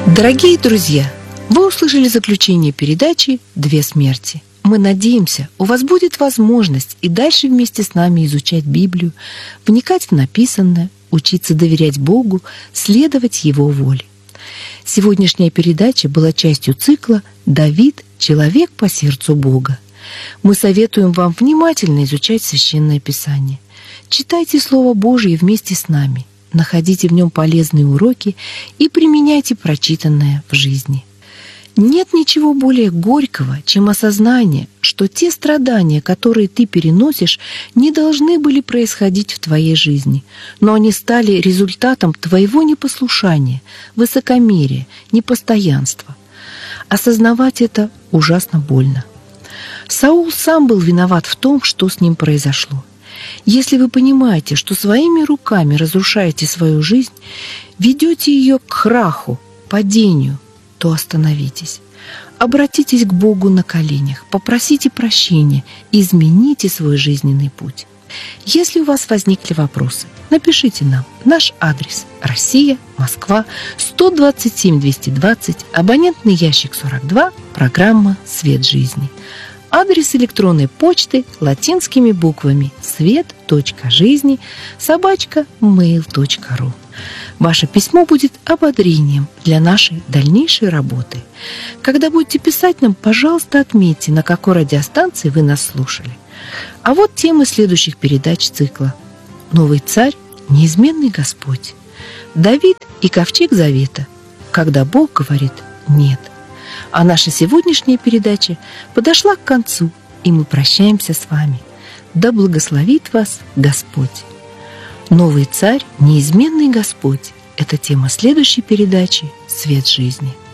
Дорогие друзья, вы услышали заключение передачи «Две смерти». Мы надеемся, у вас будет возможность и дальше вместе с нами изучать Библию, вникать в написанное, учиться доверять Богу, следовать Его воле. Сегодняшняя передача была частью цикла «Давид – человек по сердцу Бога». Мы советуем вам внимательно изучать Священное Писание. Читайте Слово Божие вместе с нами, находите в нем полезные уроки и применяйте прочитанное в жизни. Нет ничего более горького, чем осознание, что те страдания, которые ты переносишь, не должны были происходить в твоей жизни, но они стали результатом твоего непослушания, высокомерия, непостоянства. Осознавать это ужасно больно. Саул сам был виноват в том, что с ним произошло. Если вы понимаете, что своими руками разрушаете свою жизнь, ведете ее к краху, падению, то остановитесь. Обратитесь к Богу на коленях, попросите прощения, измените свой жизненный путь. Если у вас возникли вопросы, напишите нам. Наш адрес: Россия, Москва, 127 220, абонентный ящик 42, программа «Свет жизни». Адрес электронной почты латинскими буквами свет.жизни@mail.ru. Ваше письмо будет ободрением для нашей дальнейшей работы. Когда будете писать нам, пожалуйста, отметьте, на какой радиостанции вы нас слушали. А вот темы следующих передач цикла: «Новый царь, неизменный Господь», «Давид и ковчег завета», «Когда Бог говорит нет». А наша сегодняшняя передача подошла к концу, и мы прощаемся с вами. Да благословит вас Господь. Новый царь, неизменный Господь – это тема следующей передачи «Свет жизни».